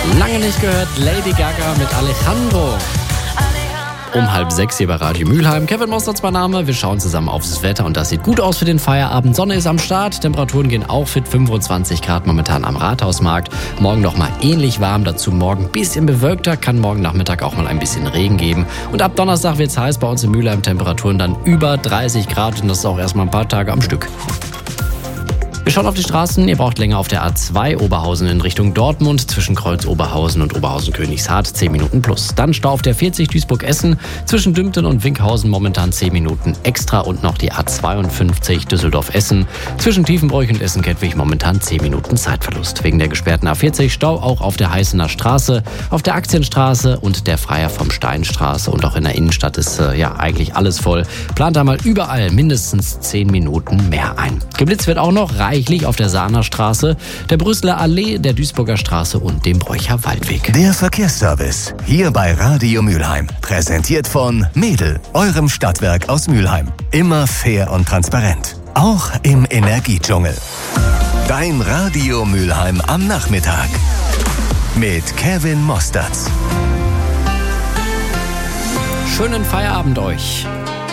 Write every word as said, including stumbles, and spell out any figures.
Lange nicht gehört, Lady Gaga mit Alejandro. Um halb sechs hier bei Radio Mülheim. Kevin Mosterz mein Name. Wir schauen zusammen aufs Wetter und das sieht gut aus für den Feierabend. Sonne ist am Start, Temperaturen gehen auch fit, fünfundzwanzig Grad momentan am Rathausmarkt. Morgen noch mal ähnlich warm, dazu morgen ein bisschen bewölkter, kann morgen Nachmittag auch mal ein bisschen Regen geben. Und ab Donnerstag wird es heiß, bei uns in Mülheim Temperaturen dann über dreißig Grad und das ist auch erstmal ein paar Tage am Stück. Wir schauen auf die Straßen. Ihr braucht länger auf der A zwei Oberhausen in Richtung Dortmund zwischen Kreuz Oberhausen und Oberhausen-Königshardt zehn Minuten plus. Dann Stau auf der vierzig Duisburg-Essen zwischen Dümpten und Winkhausen momentan zehn Minuten extra und noch die A zweiundfünfzig Düsseldorf-Essen zwischen Tiefenbroich und Essen-Kettwig momentan zehn Minuten Zeitverlust. Wegen der gesperrten A vierzig Stau auch auf der Heißener Straße, auf der Aktienstraße und der Freier vom Steinstraße und auch in der Innenstadt ist äh, ja eigentlich alles voll. Plant da mal überall mindestens zehn Minuten mehr ein. Geblitzt wird auch noch reichlich auf der Sahner Straße, der Brüsseler Allee, der Duisburger Straße und dem Bräucher Waldweg. Der Verkehrsservice hier bei Radio Mülheim. Präsentiert von Mädel, eurem Stadtwerk aus Mülheim. Immer fair und transparent. Auch im Energiedschungel. Dein Radio Mülheim am Nachmittag. Mit Kevin Mosterz. Schönen Feierabend euch.